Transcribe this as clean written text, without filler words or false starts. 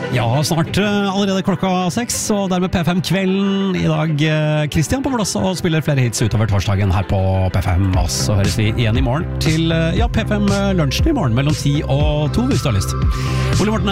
Ja, snart allerede klokka 6, og dermed P5 kvelden i dag. Kristian på plass og spiller flere hits utover torsdagen her på P5. Og så høres vi igjen i morgen til P5 lunsjen i morgen mellom 10 og 2 hvis du har lyst. Ole Morten